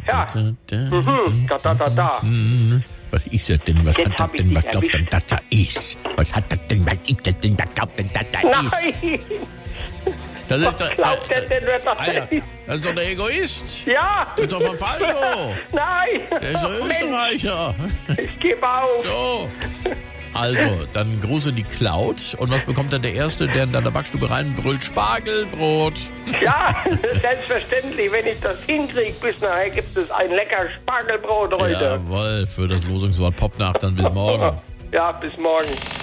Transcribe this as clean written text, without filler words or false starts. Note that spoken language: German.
Ja. Da. Was ist das denn? Was Jetzt hat das hab ich denn? Was dich glaubt denn, erwischt. dass da ist? Was hat das denn? Was ist das denn? Was glaubt denn, dass da ist? Nein! Das Was ist doch, glaubt der denn, wer das Alter, ist? das ist doch der Egoist. Ja! Das ist doch von Falco. Nein! Der ist doch Mensch, Österreicher. ich gebe auf. So. Also, dann Gruß in die Cloud. Und was bekommt dann der Erste, der in deiner Backstube reinbrüllt? Spargelbrot. Ja, selbstverständlich. Wenn ich das hinkriege, bis nachher gibt es ein lecker Spargelbrot heute. Jawohl, für das Losungswort Popnacht. Dann bis morgen. Ja, bis morgen.